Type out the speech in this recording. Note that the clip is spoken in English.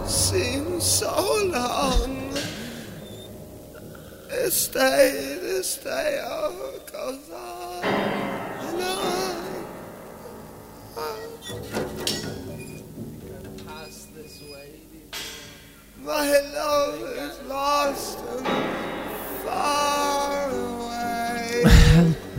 seems so long. This day, oh, goes on and on. Pass this way. My love is lost and far away.